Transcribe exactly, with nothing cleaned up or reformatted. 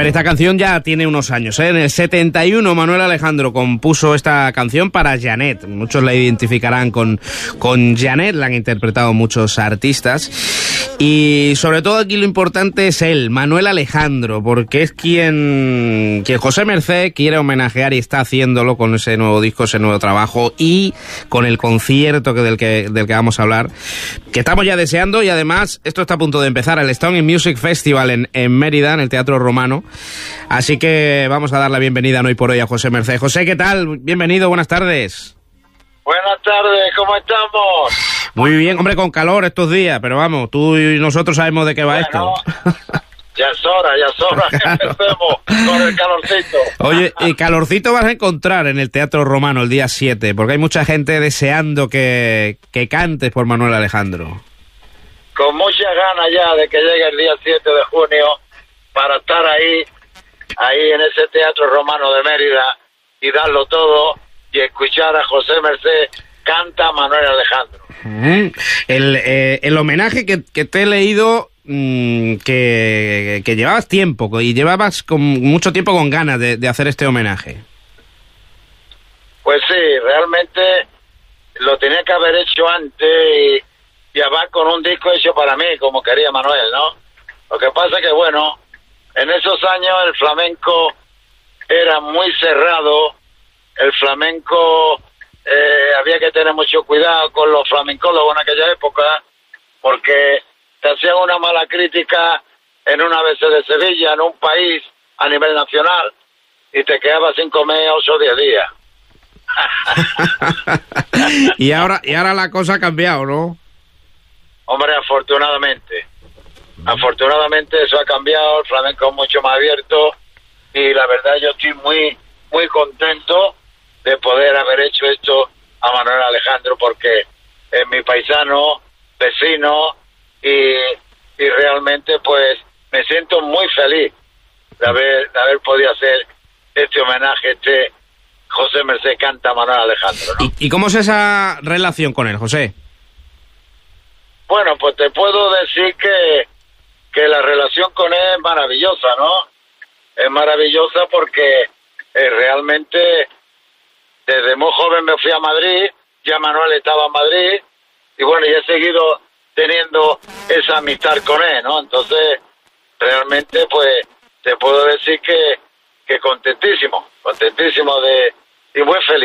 ver, esta canción ya tiene unos años, ¿eh? En el setenta y uno Manuel Alejandro compuso esta canción para Janet. Muchos la identificarán con, con Janet, la han interpretado muchos artistas. Y sobre todo aquí lo importante es él, Manuel Alejandro, porque es quien, quien José Mercé quiere homenajear y está haciéndolo con ese nuevo disco, ese nuevo trabajo y con el concierto que del, que, del que vamos a hablar, que estamos ya deseando. Y además esto está a punto de empezar, el Stone in Music Festival en, en Mérida, en el Teatro Romano. Así que vamos a dar la bienvenida hoy por hoy a José Mercé. José, ¿qué tal? Bienvenido, buenas tardes. Buenas tardes, ¿cómo estamos? Muy bien, hombre, con calor estos días, pero vamos, tú y nosotros sabemos de qué va bueno, esto. Ya es hora, ya es hora que empecemos con el calorcito. Oye, y calorcito vas a encontrar en el Teatro Romano el día siete, porque hay mucha gente deseando que, que cantes por Manuel Alejandro. Con muchas ganas ya de que llegue el día siete de junio para estar ahí, ahí en ese Teatro Romano de Mérida y darlo todo y escuchar a José Mercé canta Manuel Alejandro. Uh-huh. El, eh, el homenaje que, que te he leído, mmm, que, que llevabas tiempo y llevabas con mucho tiempo con ganas de, de hacer este homenaje. Pues sí, realmente lo tenía que haber hecho antes y, y abajo con un disco hecho para mí, como quería Manuel, ¿no? Lo que pasa que, bueno, en esos años el flamenco era muy cerrado, el flamenco eh, había que tener mucho cuidado con los flamencólogos en aquella época, porque te hacían una mala crítica en una vez de Sevilla, en un país a nivel nacional, y te quedabas sin comer ocho o diez días. y ahora y ahora la cosa ha cambiado, ¿no? Hombre, afortunadamente. Afortunadamente eso ha cambiado, el flamenco es mucho más abierto y la verdad yo estoy muy, muy contento de poder haber hecho esto a Manuel Alejandro porque es mi paisano, vecino y, y realmente pues me siento muy feliz de haber, de haber podido hacer este homenaje, este José Mercé canta a Manuel Alejandro, ¿no? ¿Y, ¿Y cómo es esa relación con él, José? Bueno, pues te puedo decir que que la relación con él es maravillosa, ¿no? Es maravillosa porque eh, realmente desde muy joven me fui a Madrid, ya Manuel estaba en Madrid, y bueno, y he seguido teniendo esa amistad con él, ¿no? Entonces, realmente, pues, te puedo decir que, que contentísimo, contentísimo de y muy feliz.